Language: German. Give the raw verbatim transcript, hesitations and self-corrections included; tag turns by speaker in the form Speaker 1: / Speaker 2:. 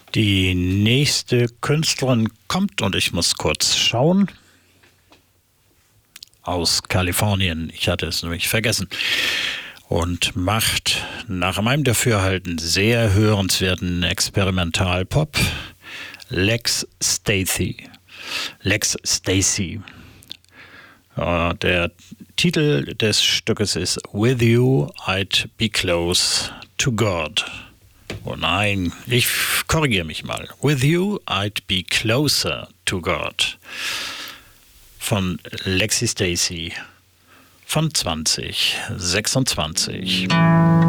Speaker 1: Die nächste Künstlerin kommt, und ich muss kurz schauen, aus Kalifornien. Ich hatte es nämlich vergessen. Und macht nach meinem Dafürhalten sehr hörenswerten Experimentalpop. Lex Stacy. Lex Stacy. Uh, der Titel des Stückes ist With You I'd Be Close to God. Oh nein, ich korrigiere mich mal. With You I'd Be Closer to God. Von Lexi Stacy von zwanzig sechsundzwanzig.